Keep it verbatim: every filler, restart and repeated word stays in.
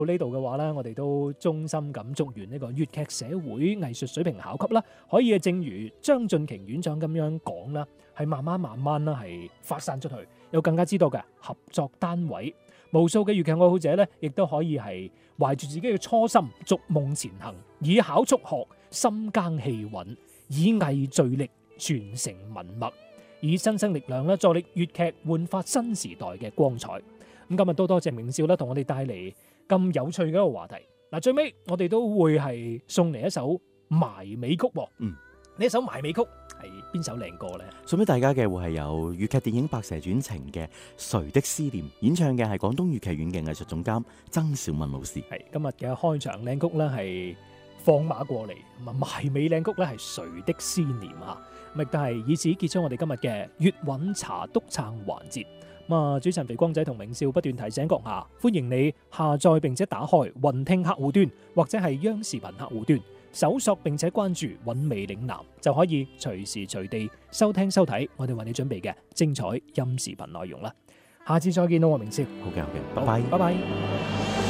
到呢度嘅話咧，我哋都衷心咁祝願呢個粵劇社會藝術水平考級啦，可以正如張進瓊院長咁樣講啦，係慢慢慢慢啦係發散出去，有更加知道嘅合作單位，無數嘅粵劇愛好者咧，亦都可以係懷住自己嘅初心，逐夢前行，以考速學，心耕氣穩，以藝聚力，傳承文脈，以新生力量咧助力粵劇煥發新時代嘅光彩。咁今日都多謝明少啦，同我哋帶嚟咁有趣嘅一個話題。嗱，最尾我哋都會係送嚟一首埋尾曲。 嗯， 呢一首埋尾曲係邊首靚歌咧？ 送俾大家嘅會係有粵劇電影《白蛇傳情》嘅《誰的思念》，演唱嘅係廣東粵劇院嘅藝術總監曾小敏老師。 係今日嘅開場靚曲咧係放馬過嚟，咁啊埋尾靚曲咧係誰的思念啊！咁亦都係以此結束我哋今日嘅粵韻茶篤撐環節。咁啊，主持人肥光仔同明少不斷提醒閣下，歡迎你下載並且打開雲聽客戶端或者係央視頻客戶端，搜索並且關注韻味嶺南，就可以隨時隨地收聽收睇我哋為你準備嘅精彩音視頻內容啦。下次再見啦，我明少。 好嘅，好嘅，拜拜， 拜拜。